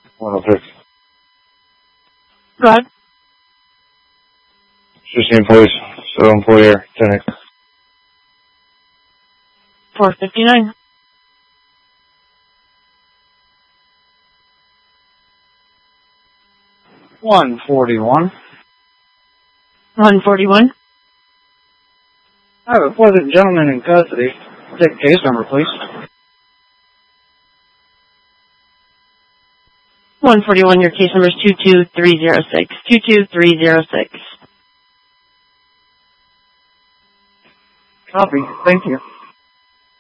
106. Go ahead. 16 employees, so employer, 10X. 459. 141. 141. I have a pleasant gentleman in custody. Take case number, please. 141, your case number is 22306. 22306. Copy. Thank you.